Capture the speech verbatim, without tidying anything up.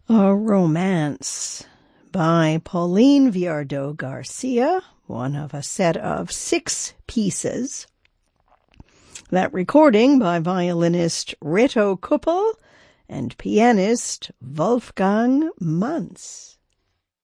A Romance by Pauline Viardot Garcia, one of a set of six pieces. That recording by violinist Reto Kuppel and pianist Wolfgang Manz.